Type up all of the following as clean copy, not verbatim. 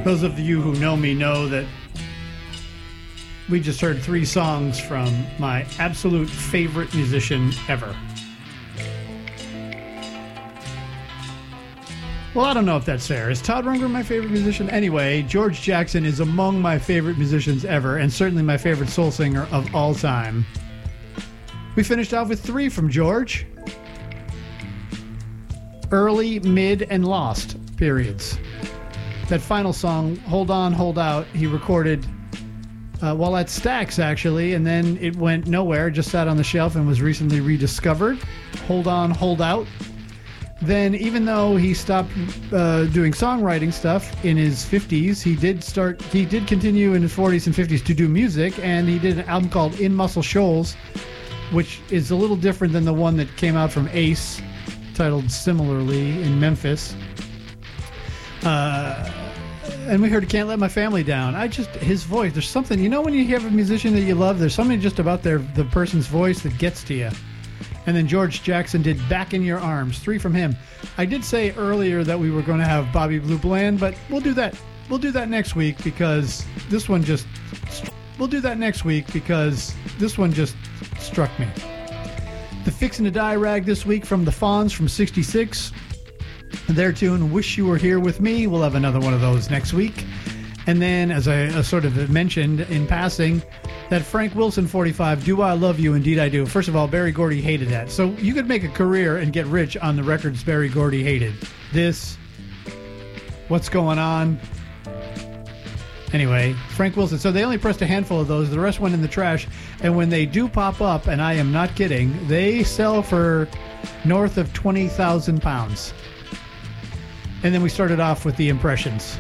Those of you who know me know that we just heard 3 songs from my absolute favorite musician ever. Well, I don't know if that's fair. Is Todd Rundgren my favorite musician? Anyway, George Jackson is among my favorite musicians ever, and certainly my favorite soul singer of all time. We finished off with 3 from George. Early, mid, and lost periods. That final song, Hold On, Hold Out, he recorded while at Stax, actually, and then it went nowhere, just sat on the shelf and was recently rediscovered. Hold On, Hold Out. Then, even though he stopped doing songwriting stuff in his 50s, he did continue in his 40s and 50s to do music, and he did an album called In Muscle Shoals, which is a little different than the one that came out from Ace, titled similarly in Memphis. And we heard Can't Let My Family Down. His voice, there's something, when you have a musician that you love, there's something just about the person's voice that gets to you. And then George Jackson did Back in Your Arms, 3 from him. I did say earlier that we were going to have Bobby Blue Bland, but we'll do that next week because this one just struck me. The Fixin' to Die Rag this week from the Fonz from 66. Their tune, Wish You Were Here With Me. We'll have another one of those next week. And then, as I sort of mentioned in passing, that Frank Wilson 45, Do I Love You? Indeed I Do. First of all, Berry Gordy hated that. So you could make a career and get rich on the records Berry Gordy hated. This, What's Going On. Anyway, Frank Wilson. So they only pressed a handful of those. The rest went in the trash. And when they do pop up, and I am not kidding, they sell for north of 20,000 pounds. And then we started off with the Impressions.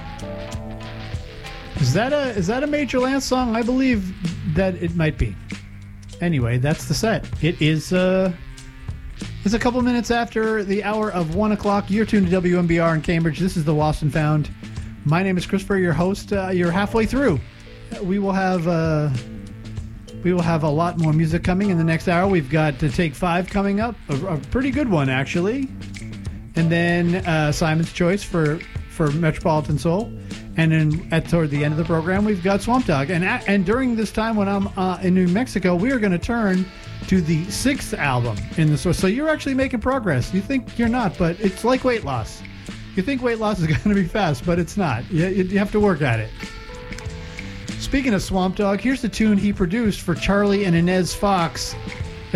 Is that a Major Lance song? I believe that it might be. Anyway, that's the set. It is it's a couple minutes after the hour of 1 o'clock. You're tuned to WMBR in Cambridge. This is the Lost and Found. My name is Christopher, your host. You're halfway through. We will have a lot more music coming in the next hour. We've got Take 5 coming up, a pretty good one actually, and then Simon's Choice for Metropolitan Soul. And then toward the end of the program, we've got Swamp Dogg. And during this time when I'm in New Mexico, we are going to turn to the 6th album in the source. So you're actually making progress. You think you're not, but it's like weight loss. You think weight loss is going to be fast, but it's not. You have to work at it. Speaking of Swamp Dogg, here's the tune he produced for Charlie and Inez Fox